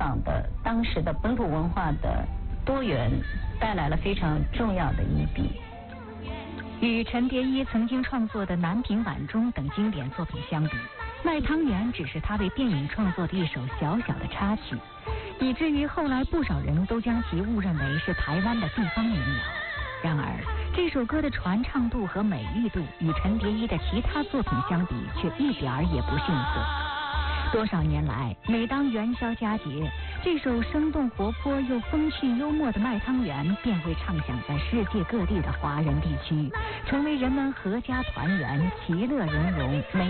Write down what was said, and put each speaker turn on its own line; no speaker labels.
港的当时的本土文化的多元带来了非常重要的一笔。
与陈蝶衣曾经创作的《南屏晚钟》等经典作品相比，《卖汤圆》只是他为电影创作的一首小小的插曲，以至于后来不少人都将其误认为是台湾的地方民谣。然而，这首歌的传唱度和美誉度与陈蝶衣的其他作品相比，却一点儿也不逊色。多少年来，每当元宵佳节，这首生动活泼又风趣幽默的《卖汤圆》便会唱响在世界各地的华人地区，成为人们阖家团圆、其乐融融、